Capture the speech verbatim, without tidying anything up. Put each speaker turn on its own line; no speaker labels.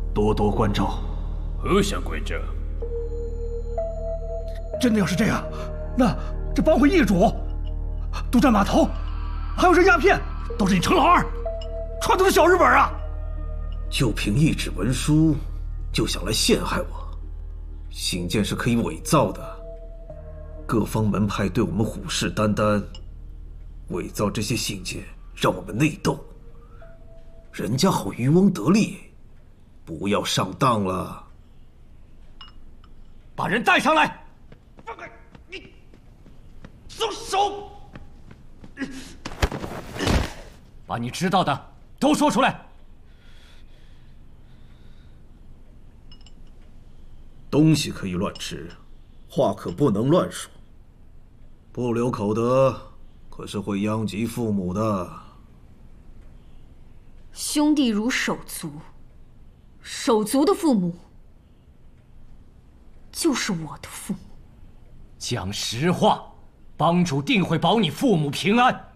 多多关照。
何相贵者？
真的要是这样，那这帮会易主、督战码头，还有这鸦片，都是你程老二串通的小日本啊！
就凭一纸文书，就想来陷害我？信件是可以伪造的，各方门派对我们虎视眈眈，伪造这些信件，让我们内斗，人家好渔翁得利，不要上当了。
把人带上来！放开你！松手！把你知道的都说出来。
东西可以乱吃，话可不能乱说。不留口德，可是会殃及父母的。
兄弟如手足，手足的父母就是我的父母。
讲实话，帮主定会保你父母平安。